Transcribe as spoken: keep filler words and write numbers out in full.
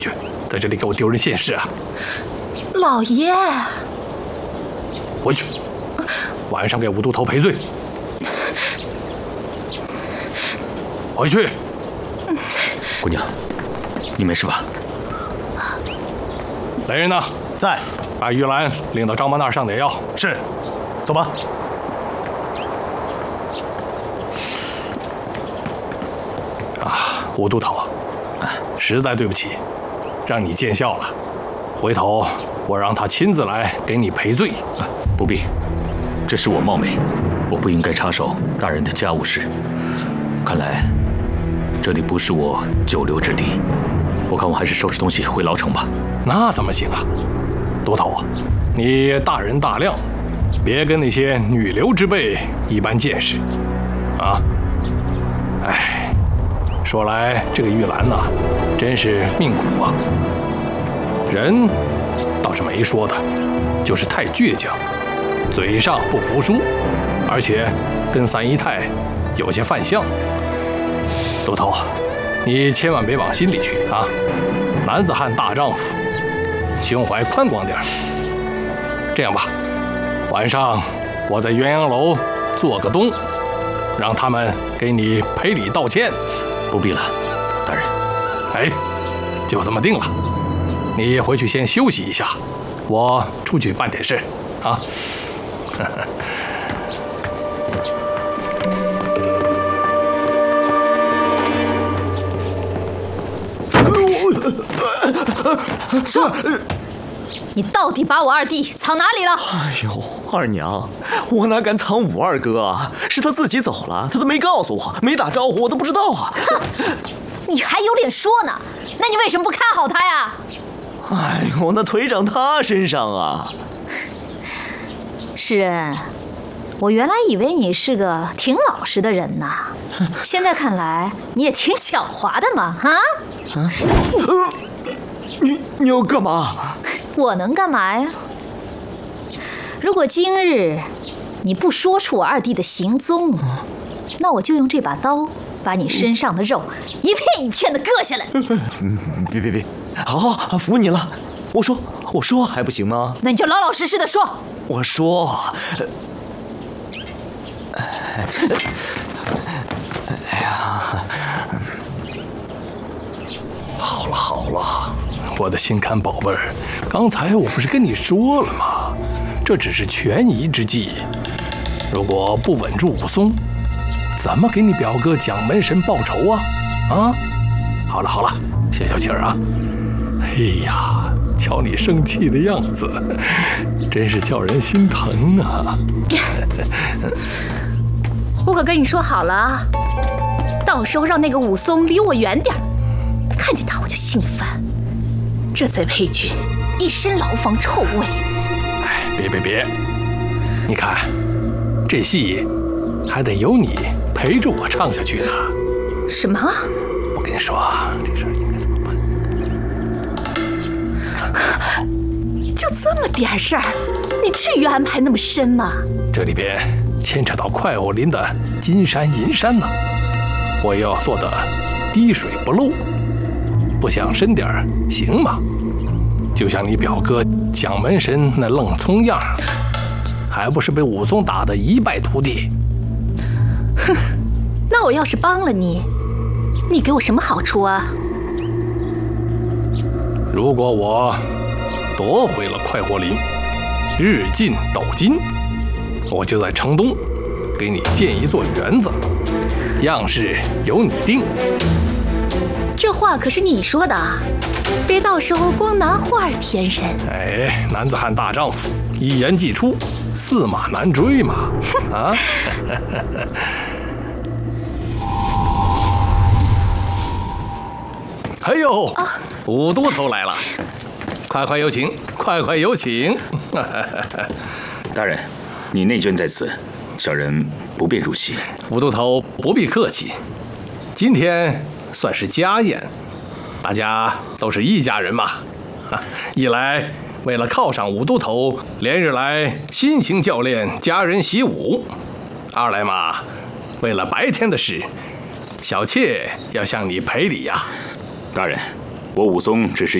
去，在这里给我丢人现视啊！ 老爷， 回去，晚上给五都头赔罪。回去。 姑娘，你没事吧？ 来人呐， 在。 把玉兰领到张妈那儿上点药。 是，走吧。 啊，五都头，实在对不起，让你见笑了。回头我让他亲自来给你赔罪。 不必，这是我冒昧，我不应该插手大人的家务事。看来这里不是我久留之地，我看我还是收拾东西回牢城吧。 那怎么行啊？都头，你大人大量，别跟那些女流之辈一般见识啊！哎，说来这个玉兰呐、啊，真是命苦啊。人倒是没说的，就是太倔强，嘴上不服输，而且跟三姨太有些犯相。都头，你千万别往心里去啊！男子汉大丈夫，胸怀宽广点。这样吧，晚上我在鸳鸯楼做个东，让他们给你赔礼道歉。 不必了，大人。 哎，就这么定了。你回去先休息一下，我出去办点事啊。 说，你到底把我二弟藏哪里了？ 哎呦，二娘，我哪敢藏五二哥啊？是他自己走了，他都没告诉我，没打招呼，我都不知道啊。 哼，你还有脸说呢？那你为什么不看好他呀？ 哎呦，那腿长他身上啊！ 世人，我原来以为你是个挺老实的人呐，现在看来你也挺狡猾的嘛，啊？ 啊？你你要干嘛？ 我能干嘛呀？如果今日你不说出我二弟的行踪，那我就用这把刀把你身上的肉一片一片的割下来。 别别别，好好服你了。我说我说还不行吗？ 那你就老老实实的说。 我说，哎呀， 好了好了，我的心肝宝贝儿，刚才我不是跟你说了吗？这只是权宜之计，如果不稳住武松，怎么给你表哥蒋门神报仇啊？啊，好了好了，消消气儿啊！哎呀，瞧你生气的样子，真是叫人心疼啊！ 我可跟你说好了啊，到时候让那个武松离我远点，看见他我就心烦。这贼裴军一身牢房臭味。 哎，别别别，你看这戏还得有你陪着我唱下去呢。 什么？ 我跟你说啊，这事儿应该怎么办？ 就这么点事儿，你至于安排那么深吗？ 这里边牵扯到快活林的金山银山呢，我要做的滴水不漏，不想深点儿行吗？就像你表哥蒋门神那愣葱样，还不是被武松打得一败涂地？ 哼，那我要是帮了你，你给我什么好处啊？ 如果我夺回了快活林，日进斗金，我就在城东给你建一座园子，样式由你定。 这话可是你说的啊，别到时候光拿话填人。 哎，男子汉大丈夫，一言既出，驷马难追嘛！啊！哎呦，啊、武都头来了，快快有请，快快有请！ 大人，你内眷在此，小人不便入席。 武都头不必客气，今天算是家宴，大家都是一家人嘛。一来为了犒赏武都头连日来辛勤教练家人习武，二来嘛，为了白天的事，小妾要向你赔礼呀、啊。 大人， 我武松只是